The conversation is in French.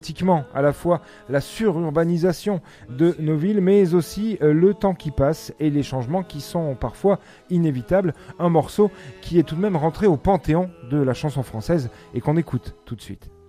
Politiquement, à la fois la sururbanisation de nos villes, mais aussi le temps qui passe et les changements qui sont parfois inévitables. Un morceau qui est tout de même rentré au panthéon de la chanson française et qu'on écoute tout de suite.